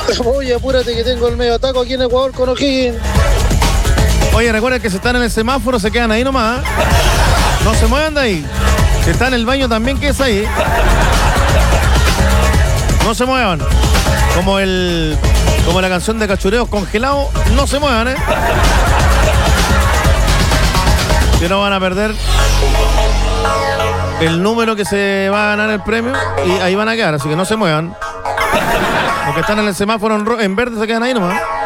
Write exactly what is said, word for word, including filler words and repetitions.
Oye, apúrate que tengo el medio ataco aquí en Ecuador con O'Higgins. Oye, recuerden que si están en el semáforo se quedan ahí nomás. ¿eh? No se muevan de ahí. Si están en el baño también, que es ahí. No se muevan. Como el... Como la canción de Cachureos Congelados, no se muevan, ¿eh? Que no van a perder el número que se va a ganar el premio y ahí van a quedar, así que no se muevan. Los que están en el semáforo en, ro- en verde se quedan ahí nomás.